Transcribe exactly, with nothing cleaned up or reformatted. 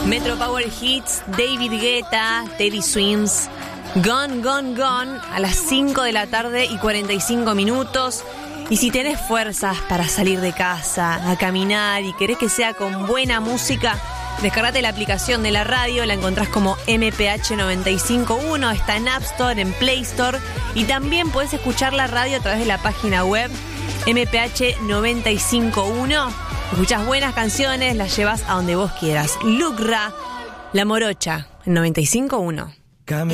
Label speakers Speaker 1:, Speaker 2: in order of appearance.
Speaker 1: Metro Power Hits, David Guetta, Teddy Swims, Gone, Gone, Gone, a las cinco de la tarde y cuarenta y cinco minutos. Y si tenés fuerzas para salir de casa, a caminar y querés que sea con buena música, descargate la aplicación de la radio, la encontrás como M P H noventa y cinco punto uno, está en App Store, en Play Store, y también podés escuchar la radio a través de la página web M P H noventa y cinco punto uno. Escuchás buenas canciones, las llevas a donde vos quieras. Lucra, La Morocha, en noventa y cinco punto uno.